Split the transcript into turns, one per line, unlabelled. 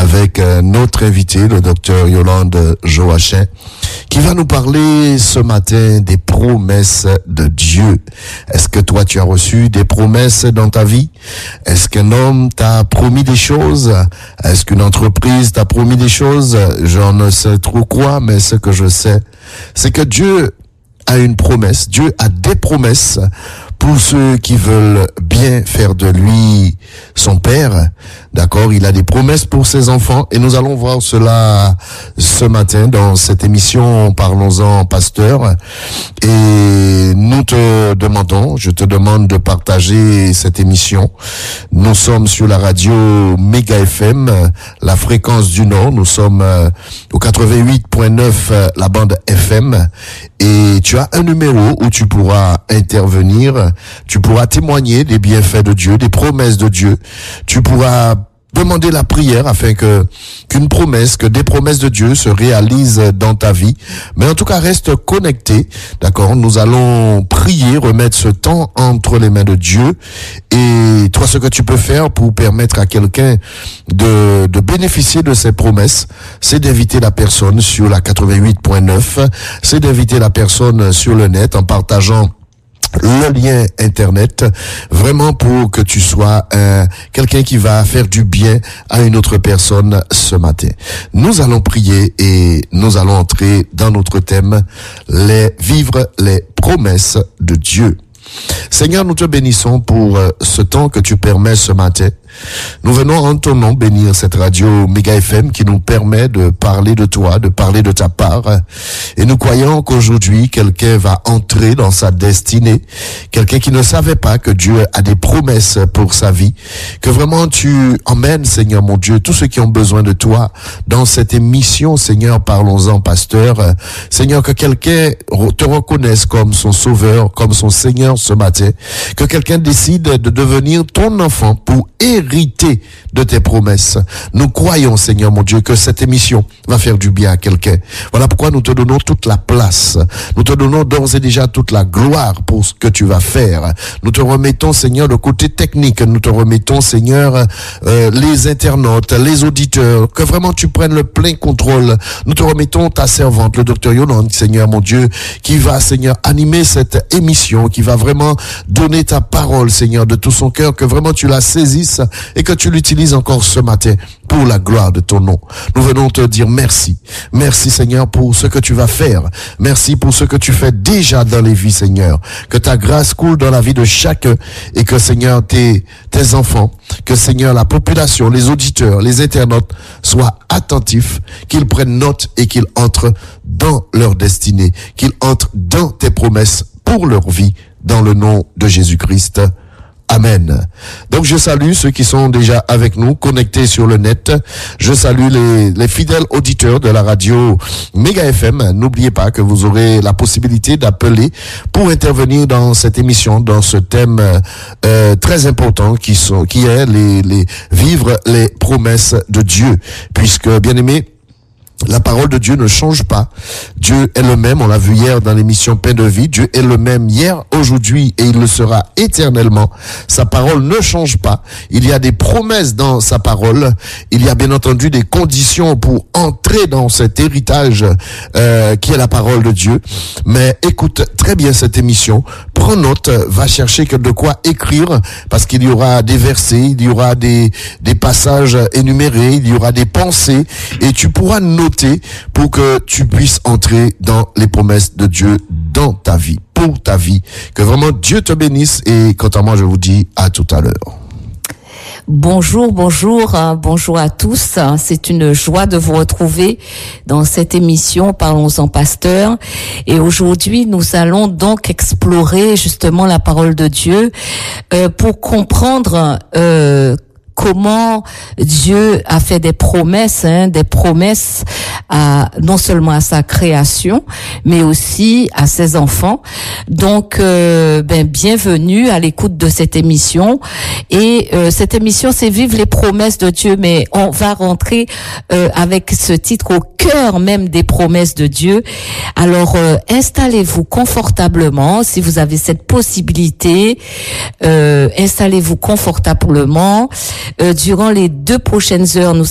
avec notre invité, le docteur Yolande Joachim, qui va nous parler ce matin des promesses de Dieu. Est-ce que toi, tu as reçu des promesses dans ta vie? Est-ce qu'un homme t'a promis des choses? Est-ce qu'une entreprise t'a promis des choses? J'en ne sais trop quoi, mais ce que je sais, c'est que Dieu a une promesse. Dieu a des promesses pour ceux qui veulent bien faire de lui son père. D'accord? Il a des promesses pour ses enfants et nous allons voir cela ce matin dans cette émission Parlons-en Pasteur. Et nous te demandons, je te demande de partager cette émission. Nous sommes sur la radio Méga FM, la fréquence du Nord. Nous sommes au 88.9, la bande FM. Et tu as un numéro où tu pourras intervenir, tu pourras témoigner des bienfaits de Dieu, des promesses de Dieu. Tu pourras demander la prière afin que des promesses de Dieu se réalisent dans ta vie. Mais en tout cas, reste connecté, d'accord? Nous allons prier, remettre ce temps entre les mains de Dieu. Et toi, ce que tu peux faire pour permettre à quelqu'un de bénéficier de ces promesses, c'est d'inviter la personne sur la 88.9, c'est d'inviter la personne sur le net en partageant le lien internet, vraiment pour que tu sois quelqu'un qui va faire du bien à une autre personne ce matin. Nous allons prier et nous allons entrer dans notre thème, vivre les promesses de Dieu. Seigneur, nous te bénissons pour ce temps que tu permets ce matin. Nous venons en ton nom bénir cette radio Méga FM qui nous permet de parler de toi, de parler de ta part. Et nous croyons qu'aujourd'hui, quelqu'un va entrer dans sa destinée. Quelqu'un qui ne savait pas que Dieu a des promesses pour sa vie. Que vraiment tu emmènes, Seigneur mon Dieu, tous ceux qui ont besoin de toi dans cette émission, Seigneur, Parlons-en Pasteur. Seigneur, que quelqu'un te reconnaisse comme son sauveur, comme son Seigneur ce matin. Que quelqu'un décide de devenir ton enfant pour hériter de tes promesses. Nous croyons, Seigneur mon Dieu, que cette émission va faire du bien à quelqu'un. Voilà pourquoi nous te donnons toute la place. Nous te donnons d'ores et déjà toute la gloire pour ce que tu vas faire. Nous te remettons, Seigneur, le côté technique. Nous te remettons, Seigneur, les internautes, les auditeurs. Que vraiment tu prennes le plein contrôle. Nous te remettons ta servante, le docteur Yolande, Seigneur mon Dieu, qui va, Seigneur, animer cette émission, qui va vraiment donner ta parole, Seigneur, de tout son cœur, que vraiment tu la saisisses et que tu l'utilises encore ce matin pour la gloire de ton nom. Nous venons te dire merci. Merci, Seigneur, pour ce que tu vas faire. Merci pour ce que tu fais déjà dans les vies, Seigneur. Que ta grâce coule dans la vie de chacun et que, Seigneur, tes enfants, que, Seigneur, la population, les auditeurs, les internautes soient attentifs, qu'ils prennent note et qu'ils entrent dans leur destinée, qu'ils entrent dans tes promesses pour leur vie, dans le nom de Jésus-Christ. Amen. Donc je salue ceux qui sont déjà avec nous, connectés sur le net. Je salue les fidèles auditeurs de la radio Méga FM. N'oubliez pas que vous aurez la possibilité d'appeler pour intervenir dans cette émission, dans ce thème très important qui est vivre les promesses de Dieu. Puisque, bien aimé, la parole de Dieu ne change pas. Dieu est le même, on l'a vu hier dans l'émission Pain de vie. Dieu est le même hier, aujourd'hui et il le sera éternellement. Sa parole ne change pas. Il y a des promesses dans sa parole. Il y a bien entendu des conditions pour entrer dans cet héritage qui est la parole de Dieu. Mais écoute très bien cette émission. Prends note, va chercher de quoi écrire parce qu'il y aura des versets, il y aura des passages énumérés, il y aura des pensées et tu pourras noter pour que tu puisses entrer dans les promesses de Dieu dans ta vie, pour ta vie. Que vraiment Dieu te bénisse et quant à moi, je vous dis à tout à l'heure.
Bonjour à tous. C'est une joie de vous retrouver dans cette émission Parlons-en Pasteur. Et aujourd'hui, nous allons donc explorer justement la parole de Dieu pour comprendre comment Dieu a fait des promesses non seulement à sa création, mais aussi à ses enfants. Donc, bienvenue à l'écoute de cette émission. Et cette émission, c'est Vivre les promesses de Dieu, mais on va rentrer avec ce titre au cœur même des promesses de Dieu. Alors, installez-vous confortablement, si vous avez cette possibilité, installez-vous confortablement. Durant les 2 prochaines heures, nous